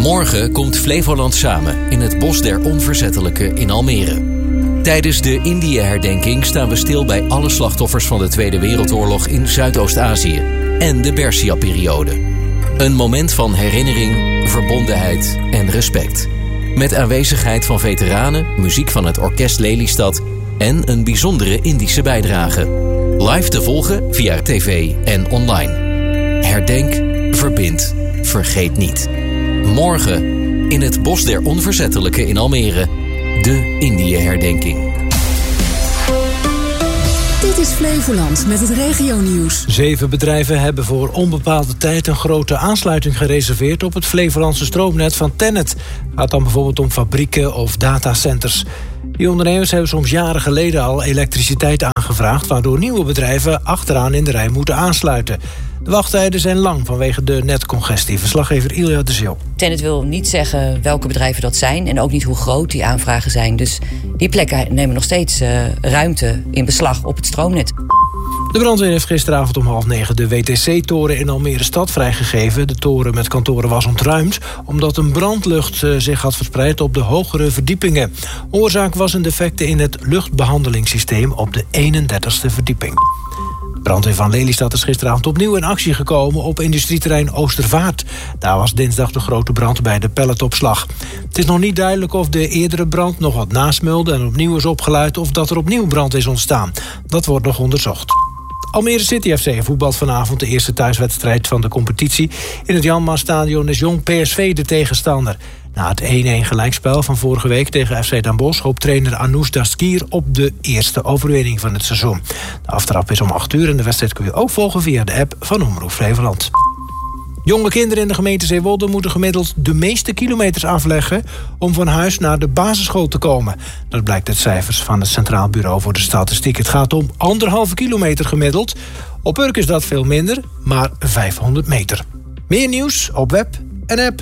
Morgen komt Flevoland samen in het Bos der Onverzettelijken in Almere. Tijdens de Indië-herdenking staan we stil bij alle slachtoffers van de Tweede Wereldoorlog in Zuidoost-Azië en de Persia-periode. Een moment van herinnering, verbondenheid en respect. Met aanwezigheid van veteranen, muziek van het Orkest Lelystad en een bijzondere Indische bijdrage. Live te volgen via tv en online. Herdenk, verbind, vergeet niet. Morgen in het Bos der Onverzettelijken in Almere, de Indië-herdenking. Dit is Flevoland met het regionieuws. 7 bedrijven hebben voor onbepaalde tijd een grote aansluiting gereserveerd op het Flevolandse stroomnet van TenneT. Het gaat dan bijvoorbeeld om fabrieken of datacenters. Die ondernemers hebben soms jaren geleden al elektriciteit aangevraagd, waardoor nieuwe bedrijven achteraan in de rij moeten aansluiten. De wachttijden zijn lang vanwege de netcongestie. Verslaggever Ilja de Zeeuw. TenneT wil niet zeggen welke bedrijven dat zijn en ook niet hoe groot die aanvragen zijn. Dus die plekken nemen nog steeds ruimte in beslag op het stroomnet. De brandweer heeft gisteravond om 8:30 de WTC-toren in Almere stad vrijgegeven. De toren met kantoren was ontruimd omdat een brandlucht zich had verspreid op de hogere verdiepingen. Oorzaak was een defecte in het luchtbehandelingssysteem op de 31ste verdieping. De brandweer van Lelystad is gisteravond opnieuw in actie gekomen op industrieterrein Oostervaart. Daar was dinsdag de grote brand bij de pelletopslag. Het is nog niet duidelijk of de eerdere brand nog wat nasmeulde en opnieuw is opgeluid of dat er opnieuw brand is ontstaan. Dat wordt nog onderzocht. Almere City FC voetbalt vanavond de eerste thuiswedstrijd van de competitie. In het Janmaatstadion is Jong PSV de tegenstander. Na het 1-1 gelijkspel van vorige week tegen FC Den Bosch hoopt trainer Anoush Daskier op de eerste overwinning van het seizoen. De aftrap is om 8:00 en de wedstrijd kun je ook volgen via de app van Omroep Flevoland. Jonge kinderen in de gemeente Zeewolde moeten gemiddeld de meeste kilometers afleggen om van huis naar de basisschool te komen. Dat blijkt uit cijfers van het Centraal Bureau voor de Statistiek. Het gaat om 1,5 kilometer gemiddeld. Op Urk is dat veel minder, maar 500 meter. Meer nieuws op web en app.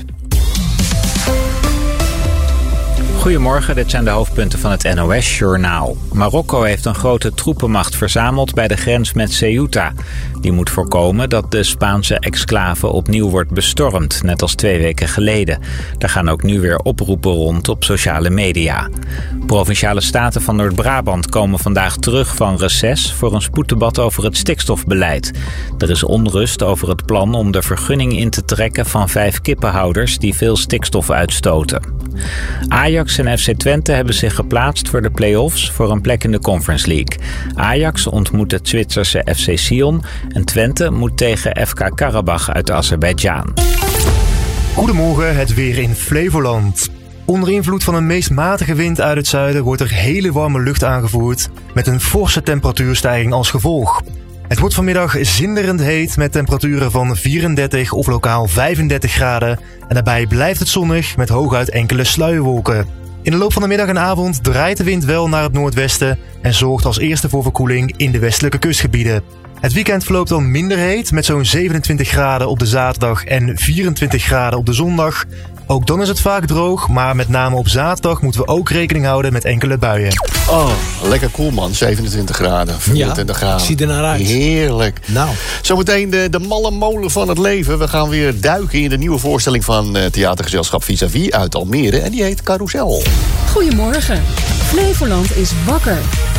Goedemorgen, dit zijn de hoofdpunten van het NOS-journaal. Marokko heeft een grote troepenmacht verzameld bij de grens met Ceuta. Die moet voorkomen dat de Spaanse exclave opnieuw wordt bestormd, net als 2 weken geleden. Daar gaan ook nu weer oproepen rond op sociale media. Provinciale staten van Noord-Brabant komen vandaag terug van reces voor een spoeddebat over het stikstofbeleid. Er is onrust over het plan om de vergunning in te trekken van 5 kippenhouders die veel stikstof uitstoten. Ajax en FC Twente hebben zich geplaatst voor de play-offs voor een plek in de Conference League. Ajax ontmoet het Zwitserse FC Sion en Twente moet tegen FK Karabach uit Azerbeidzjan. Goedemorgen, het weer in Flevoland. Onder invloed van een meest matige wind uit het zuiden wordt er hele warme lucht aangevoerd met een forse temperatuurstijging als gevolg. Het wordt vanmiddag zinderend heet met temperaturen van 34 of lokaal 35 graden. En daarbij blijft het zonnig met hooguit enkele sluierwolken. In de loop van de middag en avond draait de wind wel naar het noordwesten en zorgt als eerste voor verkoeling in de westelijke kustgebieden. Het weekend verloopt dan minder heet met zo'n 27 graden op de zaterdag en 24 graden op de zondag. Ook dan is het vaak droog, maar met name op zaterdag moeten we ook rekening houden met enkele buien. Oh, lekker cool man, 27 graden, 24 graden. Ziet er naar uit. Heerlijk. Nou. Zometeen de malle molen van het leven. We gaan weer duiken in de nieuwe voorstelling van theatergezelschap Vis-à-Vis uit Almere. En die heet Carousel. Goedemorgen. Flevoland is wakker.